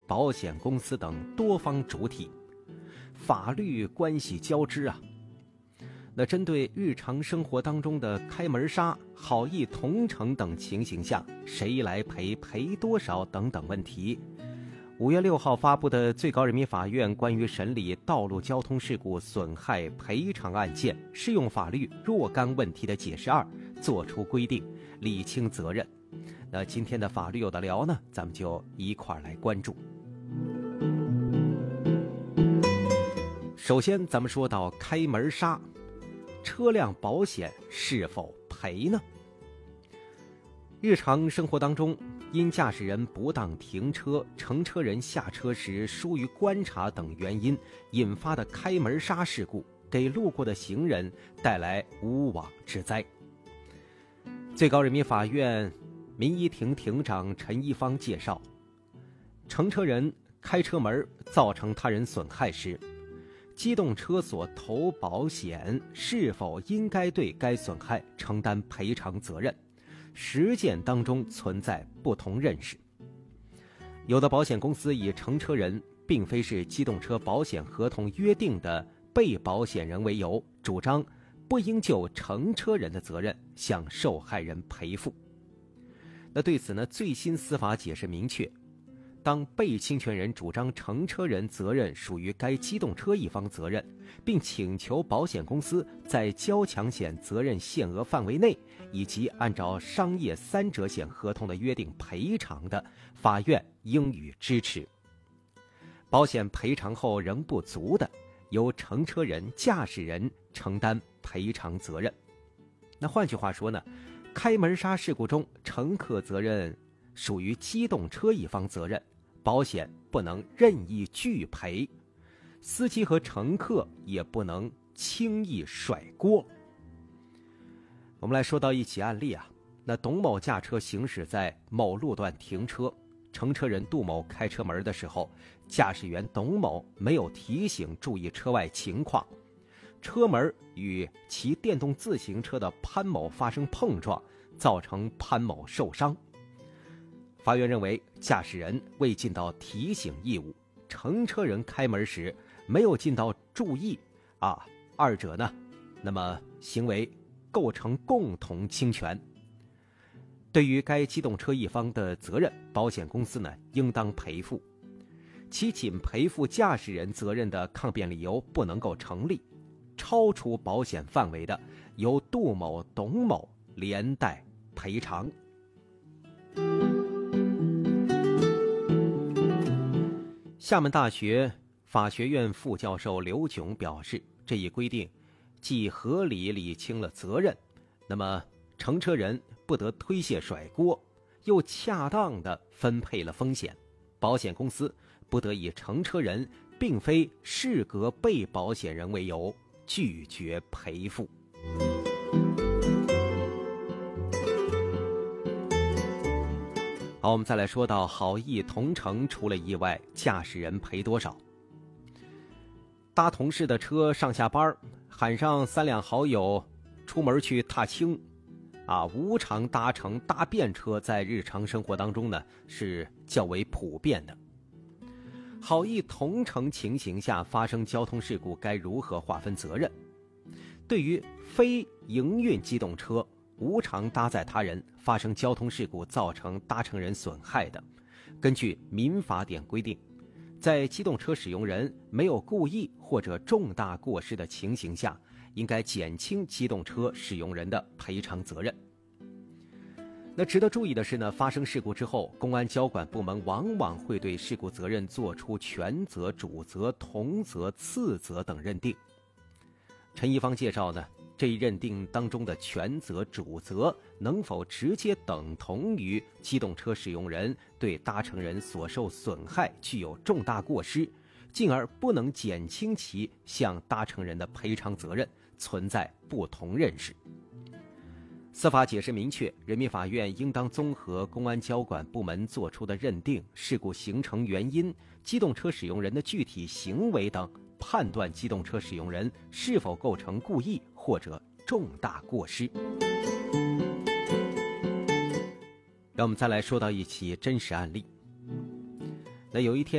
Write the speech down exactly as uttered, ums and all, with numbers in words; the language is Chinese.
保险公司等多方主体，法律关系交织啊。那针对日常生活当中的开门杀、好意同城等情形下，谁来赔、赔多少等等问题，五月六号发布的最高人民法院关于审理道路交通事故损害赔偿案件适用法律若干问题的解释二作出规定，理清责任。那今天的法律有的聊呢，咱们就一块儿来关注。首先咱们说到开门杀，车辆保险是否赔呢？日常生活当中，因驾驶人不当停车、乘车人下车时疏于观察等原因引发的开门杀事故，给路过的行人带来无妄之灾。最高人民法院民一庭庭长陈一方介绍，乘车人开车门造成他人损害时，机动车所投保险是否应该对该损害承担赔偿责任，实践当中存在不同认识。有的保险公司以乘车人并非是机动车保险合同约定的被保险人为由，主张不应就乘车人的责任向受害人赔付。那对此呢，最新司法解释明确，当被侵权人主张乘车人责任属于该机动车一方责任，并请求保险公司在交强险责任限额范围内以及按照商业三者险合同的约定赔偿的，法院应予支持。保险赔偿后仍不足的，由乘车人、驾驶人承担赔偿责任。那换句话说呢，开门杀事故中，乘客责任属于机动车一方责任，保险不能任意拒赔，司机和乘客也不能轻易甩锅。我们来说到一起案例啊，那董某驾车行驶在某路段停车，乘车人杜某开车门的时候，驾驶员董某没有提醒注意车外情况，车门与骑电动自行车的潘某发生碰撞，造成潘某受伤。法院认为，驾驶人未尽到提醒义务，乘车人开门时没有尽到注意啊，二者呢，那么行为构成共同侵权。对于该机动车一方的责任，保险公司呢应当赔付，其仅赔付驾驶人责任的抗辩理由不能够成立，超出保险范围的，由杜某、董某连带赔偿。厦门大学法学院副教授刘炯表示，这一规定既合理理清了责任，那么乘车人不得推卸甩锅，又恰当地分配了风险，保险公司不得以乘车人并非适格被保险人为由拒绝赔付。好，我们再来说到好意同乘出了意外，驾驶人赔多少？搭同事的车上下班，喊上三两好友出门去踏青啊，无偿搭乘搭便车在日常生活当中呢是较为普遍的。好意同乘情形下发生交通事故该如何划分责任？对于非营运机动车无偿搭载他人发生交通事故造成搭乘人损害的，根据民法典规定，在机动车使用人没有故意或者重大过失的情形下，应该减轻机动车使用人的赔偿责任。那值得注意的是呢，发生事故之后，公安交管部门往往会对事故责任作出全责、主责、同责、次责等认定。陈一方介绍呢，这一认定当中的全责、主责能否直接等同于机动车使用人对搭乘人所受损害具有重大过失，进而不能减轻其向搭乘人的赔偿责任，存在不同认识。司法解释明确，人民法院应当综合公安交管部门作出的认定、事故形成原因、机动车使用人的具体行为等，判断机动车使用人是否构成故意或者重大过失。让我们再来说到一起真实案例。那有一天